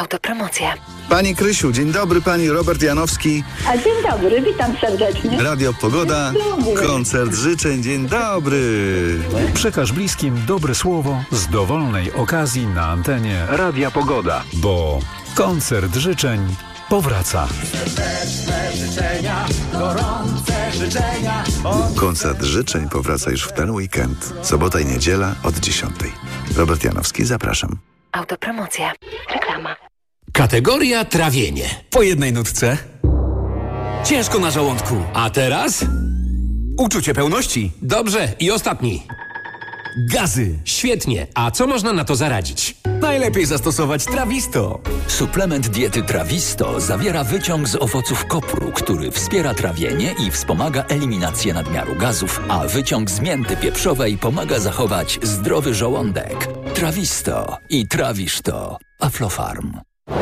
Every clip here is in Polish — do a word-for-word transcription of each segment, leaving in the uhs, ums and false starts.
Autopromocje. Pani Krysiu, dzień dobry, pani Robert Janowski. A dzień dobry, witam serdecznie. Radio Pogoda, koncert życzeń, dzień dobry. Przekaż bliskim dobre słowo z dowolnej okazji na antenie Radia Pogoda, bo koncert życzeń powraca. Serdeczne życzenia, gorące życzenia. Koncert życzeń powraca już w ten weekend. Sobota i niedziela od dziesiątej. Robert Janowski, zapraszam. Autopromocje. Reklama. Kategoria trawienie. Po jednej nutce. Ciężko na żołądku. A teraz? Uczucie pełności. Dobrze. I ostatni. Gazy. Świetnie. A co można na to zaradzić? Najlepiej zastosować Trawisto. Suplement diety Trawisto zawiera wyciąg z owoców kopru, który wspiera trawienie i wspomaga eliminację nadmiaru gazów, a wyciąg z mięty pieprzowej pomaga zachować zdrowy żołądek. Trawisto i trawisz to. Aflofarm.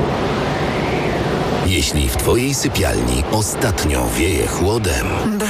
Jeśli w twojej sypialni ostatnio wieje chłodem,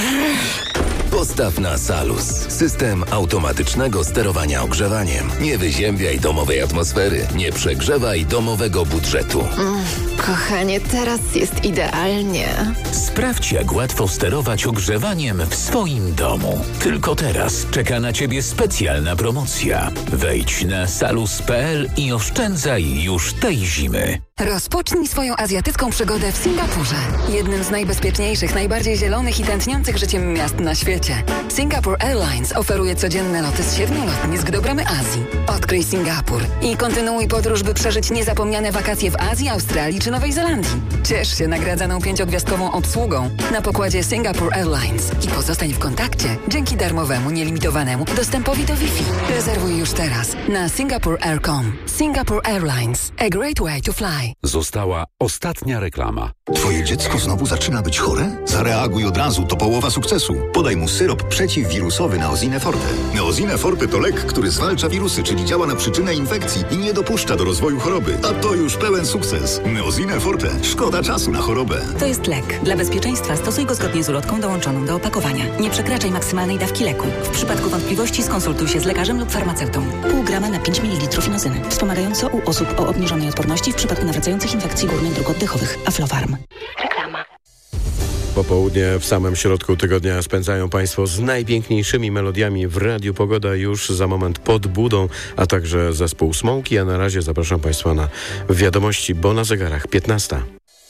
postaw na Salus. System automatycznego sterowania ogrzewaniem. Nie wyziębiaj domowej atmosfery. Nie przegrzewaj domowego budżetu. Mm, kochanie, teraz jest idealnie. Sprawdź, jak łatwo sterować ogrzewaniem w swoim domu. Tylko teraz czeka na ciebie specjalna promocja. Wejdź na salus kropka p l i oszczędzaj już tej zimy. Rozpocznij swoją azjatycką przygodę w Singapurze. Jednym z najbezpieczniejszych, najbardziej zielonych i tętniących życiem miast na świecie. Singapore Airlines oferuje codzienne loty z siedmiu lotnisk do bramy Azji. Odkryj Singapur i kontynuuj podróż, by przeżyć niezapomniane wakacje w Azji, Australii czy Nowej Zelandii. Ciesz się nagradzaną pięciogwiazdkową obsługą na pokładzie Singapore Airlines i pozostań w kontakcie dzięki darmowemu, nielimitowanemu dostępowi do Wi-Fi. Rezerwuj już teraz na singapore air kropka com. Singapore Airlines. A great way to fly. Została ostatnia reklama. Twoje dziecko znowu zaczyna być chore? Zareaguj od razu, to połowa sukcesu. Podaj mu syrop przeciwwirusowy Neosine Forte. Neosine Forte to lek, który zwalcza wirusy, czyli działa na przyczynę infekcji i nie dopuszcza do rozwoju choroby. A to już pełen sukces. Neosine Forte. Szkoda czasu na chorobę. To jest lek. Dla bezpieczeństwa stosuj go zgodnie z ulotką dołączoną do opakowania. Nie przekraczaj maksymalnej dawki leku. W przypadku wątpliwości skonsultuj się z lekarzem lub farmaceutą. Pół grama na pięć mililitrów inozyny. Wspomagająco u osób o obniżonej odporności w przypadku nawracających infekcji górnych dróg oddechowych. Aflofarm. Reklama. Popołudnie w samym środku tygodnia spędzają Państwo z najpiękniejszymi melodiami w Radiu Pogoda, już za moment pod budą, a także zespół Smoki, a na razie zapraszam Państwa na wiadomości, bo na zegarach piętnasta.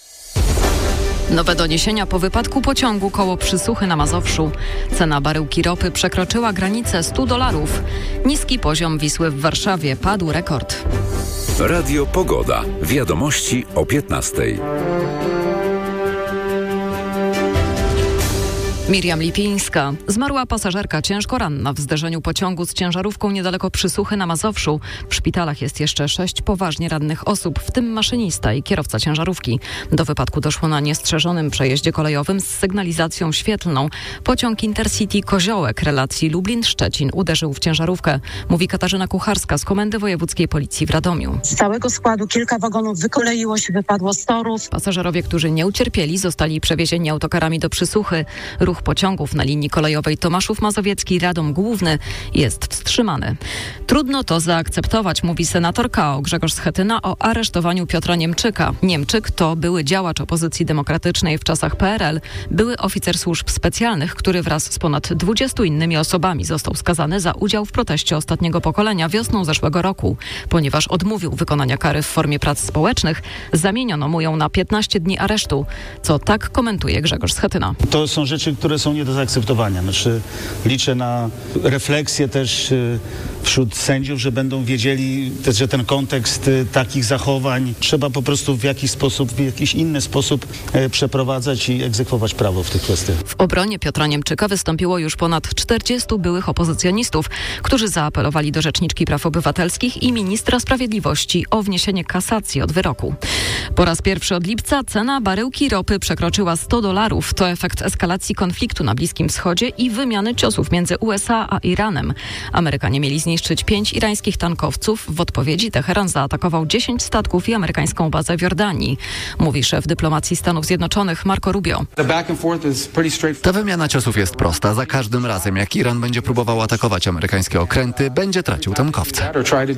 Nowe doniesienia po wypadku pociągu koło Przysuchy na Mazowszu. Cena baryłki ropy przekroczyła granicę stu dolarów. Niski poziom Wisły w Warszawie, padł rekord. Radio Pogoda. Wiadomości o piętnastej. Miriam Lipińska. Zmarła pasażerka ciężko ranna w zderzeniu pociągu z ciężarówką niedaleko Przysuchy na Mazowszu. W szpitalach jest jeszcze sześć poważnie rannych osób, w tym maszynista i kierowca ciężarówki. Do wypadku doszło na niestrzeżonym przejeździe kolejowym z sygnalizacją świetlną. Pociąg Intercity Koziołek relacji Lublin-Szczecin uderzył w ciężarówkę, mówi Katarzyna Kucharska z Komendy Wojewódzkiej Policji w Radomiu. Z całego składu kilka wagonów wykoleiło się, wypadło z torów. Pasażerowie, którzy nie ucierpieli, zostali przewiezieni autokarami do Przysuchy. Ruch pociągów na linii kolejowej Tomaszów Mazowiecki Radom Główny jest wstrzymany. Trudno to zaakceptować, mówi senator K O Grzegorz Schetyna o aresztowaniu Piotra Niemczyka. Niemczyk to były działacz opozycji demokratycznej w czasach P R L, były oficer służb specjalnych, który wraz z ponad dwudziestu innymi osobami został skazany za udział w proteście ostatniego pokolenia wiosną zeszłego roku. Ponieważ odmówił wykonania kary w formie prac społecznych, zamieniono mu ją na piętnaście dni aresztu, co tak komentuje Grzegorz Schetyna. To są rzeczy, które są nie do zaakceptowania. Znaczy, liczę na refleksję też wśród sędziów, że będą wiedzieli, że ten kontekst takich zachowań trzeba po prostu w jakiś sposób, w jakiś inny sposób przeprowadzać i egzekwować prawo w tych kwestiach. W obronie Piotra Niemczyka wystąpiło już ponad czterdziestu byłych opozycjonistów, którzy zaapelowali do Rzeczniczki Praw Obywatelskich i ministra sprawiedliwości o wniesienie kasacji od wyroku. Po raz pierwszy od lipca cena baryłki ropy przekroczyła sto dolarów. To efekt eskalacji konfliktu konfliktu na Bliskim Wschodzie i wymiany ciosów między U S A a Iranem. Amerykanie mieli zniszczyć pięć irańskich tankowców. W odpowiedzi Teheran zaatakował dziesięć statków i amerykańską bazę w Jordanii. Mówi szef dyplomacji Stanów Zjednoczonych Marco Rubio. Ta wymiana ciosów jest prosta. Za każdym razem, jak Iran będzie próbował atakować amerykańskie okręty, będzie tracił tankowce.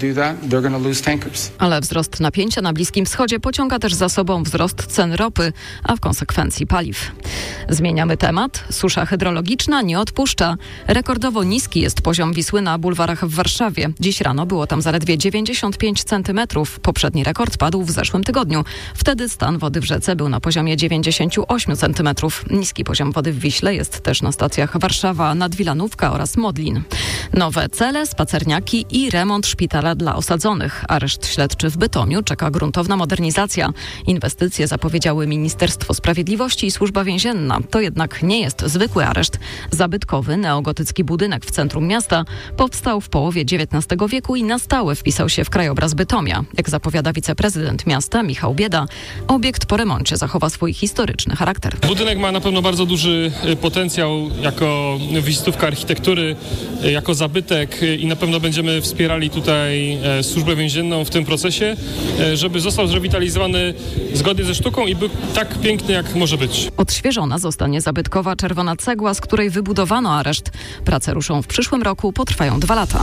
Ale wzrost napięcia na Bliskim Wschodzie pociąga też za sobą wzrost cen ropy, a w konsekwencji paliw. Zmieniamy temat. Susza hydrologiczna nie odpuszcza. Rekordowo niski jest poziom Wisły na bulwarach w Warszawie. Dziś rano było tam zaledwie dziewięćdziesiąt pięć centymetrów. Poprzedni rekord padł w zeszłym tygodniu. Wtedy stan wody w rzece był na poziomie dziewięćdziesiąt osiem centymetrów. Niski poziom wody w Wiśle jest też na stacjach Warszawa, Nadwilanówka oraz Modlin. Nowe cele, spacerniaki i remont szpitala dla osadzonych. Areszt śledczy w Bytomiu czeka gruntowna modernizacja. Inwestycje zapowiedziały Ministerstwo Sprawiedliwości i Służba Więzienna. To jednak nie jest zwykły areszt. Zabytkowy, neogotycki budynek w centrum miasta powstał w połowie dziewiętnastego wieku i na stałe wpisał się w krajobraz Bytomia. Jak zapowiada wiceprezydent miasta Michał Bieda, obiekt po remoncie zachowa swój historyczny charakter. Budynek ma na pewno bardzo duży potencjał jako wizytówka architektury, jako zabytek i na pewno będziemy wspierali tutaj Służbę Więzienną w tym procesie, żeby został zrewitalizowany zgodnie ze sztuką i był tak piękny, jak może być. Odświeżona zostanie zabytkowa czerwona cegła, z której wybudowano areszt. Prace ruszą w przyszłym roku, potrwają dwa lata.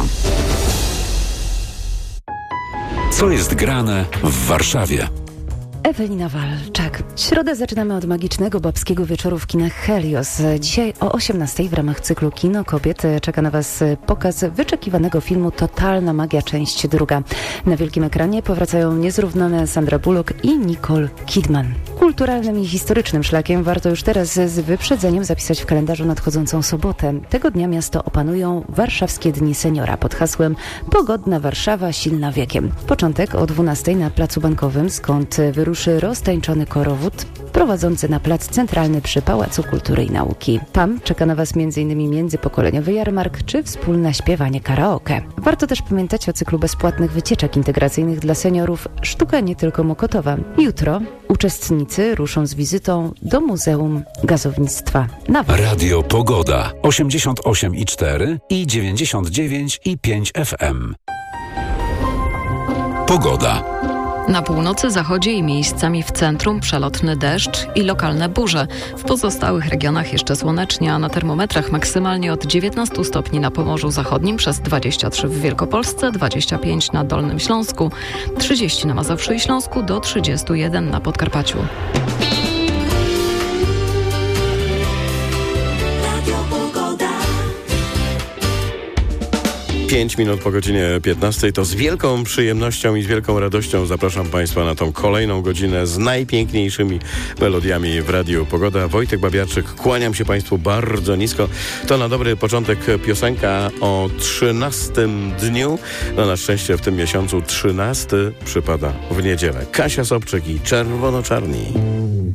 Co jest grane w Warszawie? Ewelina Walczak. Środę zaczynamy od magicznego babskiego wieczoru w kinach Helios. Dzisiaj o osiemnastej w ramach cyklu Kino Kobiet czeka na Was pokaz wyczekiwanego filmu Totalna Magia, część druga. Na wielkim ekranie powracają niezrównane Sandra Bullock i Nicole Kidman. Kulturalnym i historycznym szlakiem warto już teraz z wyprzedzeniem zapisać w kalendarzu nadchodzącą sobotę. Tego dnia miasto opanują Warszawskie Dni Seniora pod hasłem Pogodna Warszawa, silna wiekiem. Początek o dwunastej na Placu Bankowym, skąd wyruszy roztańczony korowód prowadzący na plac centralny przy Pałacu Kultury i Nauki. Tam czeka na Was między innymi międzypokoleniowy jarmark czy wspólne śpiewanie karaoke. Warto też pamiętać o cyklu bezpłatnych wycieczek integracyjnych dla seniorów Sztuka nie tylko Mokotowa. Jutro uczestnicy ruszą z wizytą do Muzeum Gazownictwa na Woli. Radio Pogoda osiemdziesiąt osiem i cztery i dziewięćdziesiąt dziewięć i pięć F M. Pogoda. Na północy, zachodzie i miejscami w centrum przelotny deszcz i lokalne burze. W pozostałych regionach jeszcze słonecznie, a na termometrach maksymalnie od dziewiętnastu stopni na Pomorzu Zachodnim, przez dwadzieścia trzy w Wielkopolsce, dwadzieścia pięć na Dolnym Śląsku, trzydzieści na Mazowszu i Śląsku, do trzydziestu jeden na Podkarpaciu. Pięć minut po godzinie piętnastej. To z wielką przyjemnością i z wielką radością zapraszam Państwa na tą kolejną godzinę z najpiękniejszymi melodiami w Radiu Pogoda. Wojtek Babiarczyk, kłaniam się Państwu bardzo nisko. To na dobry początek piosenka o trzynastym dniu. No na szczęście w tym miesiącu trzynasty przypada w niedzielę. Kasia Sobczyk i Czerwono-Czarni.